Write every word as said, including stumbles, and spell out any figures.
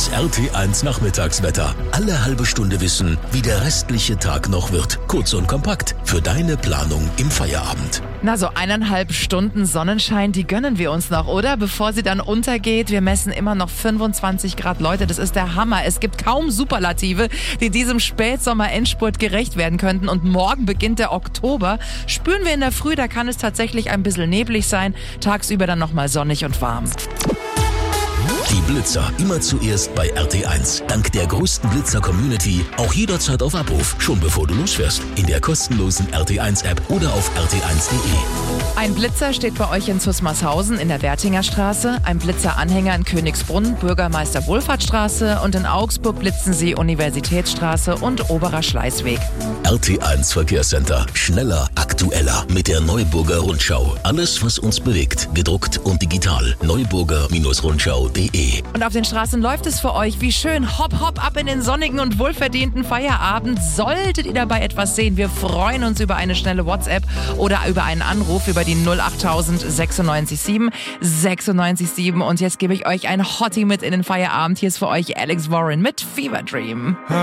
Das R T eins Nachmittagswetter. Alle halbe Stunde wissen, wie der restliche Tag noch wird. Kurz und kompakt für deine Planung im Feierabend. Na, so eineinhalb Stunden Sonnenschein, die gönnen wir uns noch, oder? Bevor sie dann untergeht. Wir messen immer noch fünfundzwanzig Grad. Leute, das ist der Hammer. Es gibt kaum Superlative, die diesem Spätsommer-Endspurt gerecht werden könnten. Und morgen beginnt der Oktober. Spüren wir in der Früh, da kann es tatsächlich ein bisschen neblig sein. Tagsüber dann nochmal sonnig und warm. Die Blitzer immer zuerst bei R T eins. Dank der größten Blitzer-Community auch jederzeit auf Abruf. Schon bevor du losfährst. In der kostenlosen R T eins App oder auf r t eins punkt d e. Ein Blitzer steht bei euch in Zusmarshausen in der Wertinger Straße, ein Blitzer-Anhänger in Königsbrunn, Bürgermeister Wohlfahrtsstraße und in Augsburg blitzen sie Universitätsstraße und Oberer Schleißweg. R T eins Verkehrscenter. Schneller, aktueller mit der Neuburger Rundschau. Alles, was uns bewegt. Gedruckt und digital. neuburger Rundschau punkt de. Und auf den Straßen läuft es für euch. Wie schön. Hopp, hopp ab in den sonnigen und wohlverdienten Feierabend. Solltet ihr dabei etwas sehen, wir freuen uns über eine schnelle WhatsApp oder über einen Anruf über die null achttausend sechsundneunzig sieben sechsundneunzig sieben. Und jetzt gebe ich euch ein Hottie mit in den Feierabend. Hier ist für euch Alex Warren mit Fever Dream.